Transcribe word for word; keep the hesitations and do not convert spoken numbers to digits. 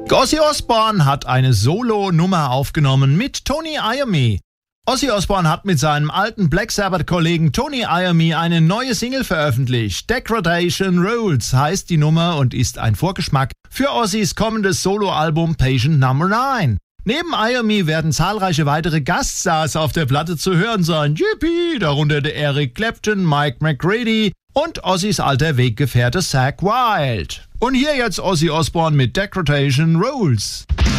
Ozzy Osbourne hat eine Solo-Nummer aufgenommen mit Tony Iommi. Ozzy Osbourne hat mit seinem alten Black Sabbath-Kollegen Tony Iommi eine neue Single veröffentlicht. Degradation Rules heißt die Nummer und ist ein Vorgeschmack für Ozzys kommendes Soloalbum Patient Number neun. Neben Iommi werden zahlreiche weitere Gaststars auf der Platte zu hören sein. Yippie, darunter der Eric Clapton, Mike McGrady und Ozzys alter Weggefährte Zakk Wylde. Und hier jetzt Ozzy Osbourne mit Degradation Rules.